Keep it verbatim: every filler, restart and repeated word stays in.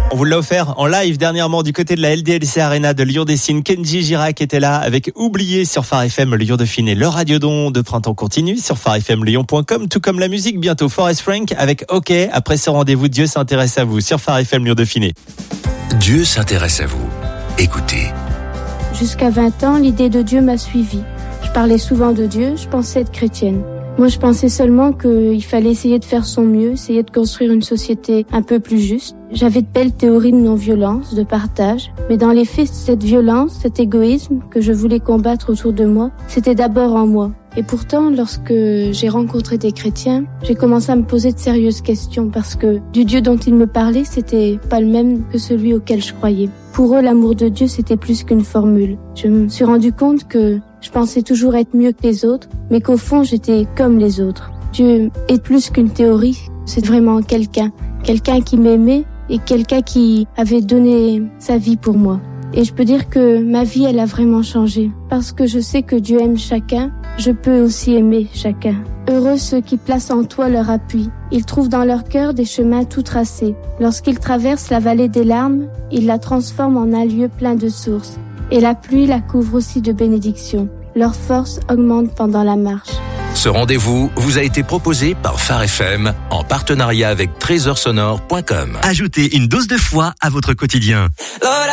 On vous l'a offert en live dernièrement du côté de la L D L C Arena de Lyon-Dessines. Kenji Girac était là avec Oublié sur Phare F M Lyon-Dauphiné. Le radiodon de printemps continue sur phare f m lyon point com, tout comme la musique. Bientôt Forest Frank avec OK. Après ce rendez-vous, Dieu s'intéresse à vous sur Phare F M Lyon-Dauphiné. Dieu s'intéresse à vous. Écoutez. Jusqu'à vingt ans, l'idée de Dieu m'a suivie. Je parlais souvent de Dieu, je pensais être chrétienne. Moi, je pensais seulement qu'il fallait essayer de faire son mieux, essayer de construire une société un peu plus juste. J'avais de belles théories de non-violence, de partage, mais dans les faits, cette violence, cet égoïsme que je voulais combattre autour de moi, c'était d'abord en moi. Et pourtant, lorsque j'ai rencontré des chrétiens, j'ai commencé à me poser de sérieuses questions parce que du Dieu dont ils me parlaient, c'était pas le même que celui auquel je croyais. Pour eux, l'amour de Dieu, c'était plus qu'une formule. Je me suis rendu compte que je pensais toujours être mieux que les autres, mais qu'au fond, j'étais comme les autres. Dieu est plus qu'une théorie, c'est vraiment quelqu'un. Quelqu'un qui m'aimait et quelqu'un qui avait donné sa vie pour moi. Et je peux dire que ma vie, elle a vraiment changé. Parce que je sais que Dieu aime chacun, je peux aussi aimer chacun. Heureux ceux qui placent en toi leur appui. Ils trouvent dans leur cœur des chemins tout tracés. Lorsqu'ils traversent la vallée des larmes, ils la transforment en un lieu plein de sources. Et la pluie la couvre aussi de bénédictions. Leur force augmente pendant la marche. Ce rendez-vous vous a été proposé par Phare F M en partenariat avec trésor sonore point com. Ajoutez une dose de foi à votre quotidien.